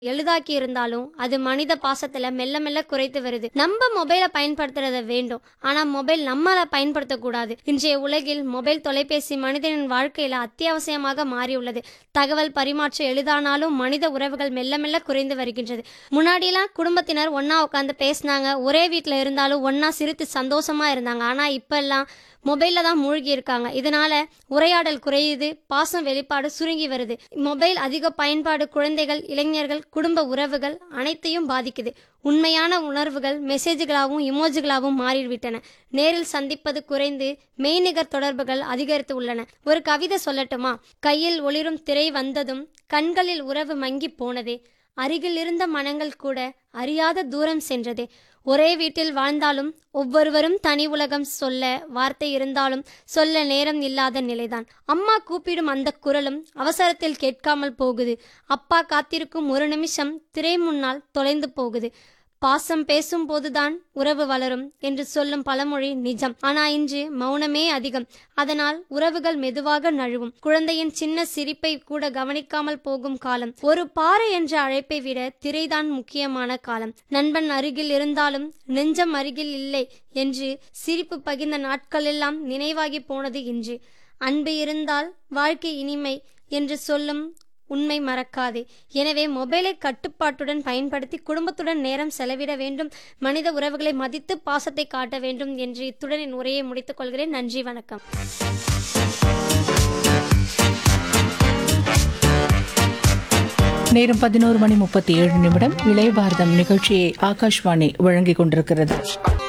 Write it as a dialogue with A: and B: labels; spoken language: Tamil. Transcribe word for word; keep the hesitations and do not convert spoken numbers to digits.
A: எளிதாக்கி இருந்தாலும் அது மனித பாசத்துல மெல்ல மெல்ல குறைத்து வருது. நம்ம மொபைலை பயன்படுத்துறத வேண்டும், ஆனா மொபைல் நம்மள பயன்படுத்தக்கூடாது. இன்றைய உலகில் மொபைல் தொலைபேசி மனிதனின் வாழ்க்கையில அத்தியாவசியமாக மாறியுள்ளது. தகவல் பரிமாற்றம் எளிதானாலும் மனித உறவுகள் மெல்ல மெல்ல குறைந்து வருகின்றது. முன்னாடியெல்லாம் குடும்பத்தினர் ஒண்ணா உட்காந்து பேசினாங்க, ஒரே வீட்டில் இருந்தாலும் ஒண்ணா சிரித்து சந்தோஷமா இருந்தாங்க. ஆனா இப்ப எல்லாம் மொபைல்ல தான் மூழ்கி இருக்காங்க. இதனால உரையாடல் குறையுது, பாசம் வெளிப்பாடு சுருங்கி வருது. மொபைல் அதிக பயன்பாடு குழந்தைகள், இளைஞர்கள், குடும்ப உறவுகள் அனைத்தையும் பாதிக்குது. உண்மையான உணர்வுகள் மெசேஜ்களாகவும் இமோஜிகளாகவும் மாறிவிட்டன. நேரில் சந்திப்பது குறைந்து மெய்நிகர் தொடர்புகள் அதிகரித்து உள்ளன. ஒரு கவிதை சொல்லட்டுமா? கையில் ஒளிரும் திரை வந்ததும் கண்களில் உறவு மங்கி போனதே, அருகில் இருந்த மனங்கள் கூட அறியாத தூரம் சென்றதே. ஒரே வீட்டில் வாழ்ந்தாலும் ஒவ்வொருவரும் தனி உலகம், சொல்ல வார்த்தை இருந்தாலும் சொல்ல நேரம் இல்லாத நிலைதான். அம்மா கூப்பிடும் அந்த குரலும் அவசரத்தில் கேட்காமல் போகுது. அப்பா காத்திருக்கும் ஒரு நிமிஷம் திரை முன்னால் தொலைந்து போகுது. பாசம் பேசும் போதுதான் உறவு வளரும் என்று சொல்லும் பழமொழி நிஜம். ஆனா இன்று மௌனமே அதிகம். அதனால் உறவுகள் மெதுவாக நழுவும். குழந்தையின் சின்ன சிரிப்பை கூட கவனிக்காமல் போகும் காலம். ஒரு பாறை என்ற அழைப்பை விட திரைதான் முக்கியமான காலம். நண்பன் அருகில் இருந்தாலும் நெஞ்சம் அருகில் இல்லை என்று சிரிப்பு பகிர்ந்த நாட்களெல்லாம் நினைவாகி போனது இன்று. அன்பு இருந்தால் வாழ்க்கை இனிமை என்று சொல்லும் உண்மை மறக்காதே. எனவே மொபைலை கட்டுப்பாட்டுடன் பயன்படுத்தி குடும்பத்துடன் நேரம் செலவிட வேண்டும். மனித உறவுகளை மதித்து பாசத்தை காட்ட வேண்டும் என்று இத்துடன் என் உரையை முடித்துக் கொள்கிறேன். நன்றி, வணக்கம்.
B: நேரம் பதினோரு மணி முப்பத்தி ஏழு நிமிடம். இளைய பாரதம் நிகழ்ச்சியை ஆகாஷ்வாணி வழங்கிக் கொண்டிருக்கிறது.